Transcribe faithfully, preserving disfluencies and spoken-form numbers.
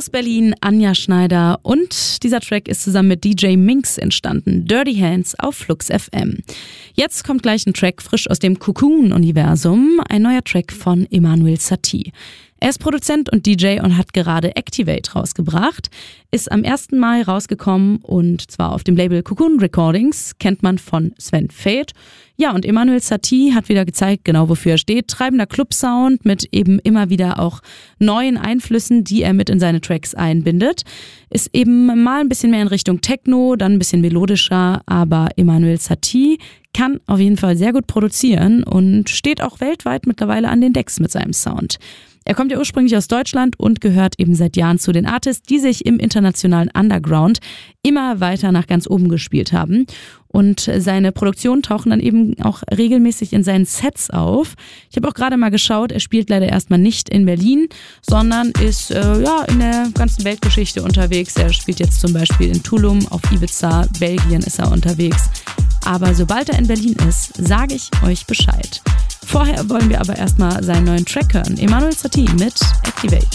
Aus Berlin Anja Schneider und dieser Track ist zusammen mit D J Minx entstanden. Dirty Hands auf Flux F M. Jetzt kommt gleich ein Track frisch aus dem Cocoon-Universum, ein neuer Track von Emanuel Satie. Er ist Produzent und D J und hat gerade Activate rausgebracht, ist am ersten Mai rausgekommen und zwar auf dem Label Cocoon Recordings, kennt man von Sven Fade. Ja, und Emanuel Satie hat wieder gezeigt, genau wofür er steht. Treibender Club-Sound mit eben immer wieder auch neuen Einflüssen, die er mit in seine Tracks einbindet. Ist eben mal ein bisschen mehr in Richtung Techno, dann ein bisschen melodischer, aber Emanuel Satie kann auf jeden Fall sehr gut produzieren und steht auch weltweit mittlerweile an den Decks mit seinem Sound. Er kommt ja ursprünglich aus Deutschland und gehört eben seit Jahren zu den Artists, die sich im internationalen Underground immer weiter nach ganz oben gespielt haben. Und seine Produktionen tauchen dann eben auch regelmäßig in seinen Sets auf. Ich habe auch gerade mal geschaut, er spielt leider erstmal nicht in Berlin, sondern ist äh, ja in der ganzen Weltgeschichte unterwegs. Er spielt jetzt zum Beispiel in Tulum, auf Ibiza, Belgien ist er unterwegs. Aber sobald er in Berlin ist, sage ich euch Bescheid. Vorher wollen wir aber erstmal seinen neuen Track hören. Emanuel Satie mit Activate.